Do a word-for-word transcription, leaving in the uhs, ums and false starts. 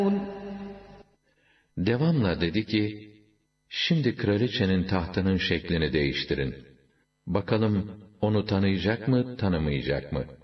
Devamla dedi ki, şimdi kraliçenin tahtının şeklini değiştirin. Bakalım onu tanıyacak mı, tanımayacak mı?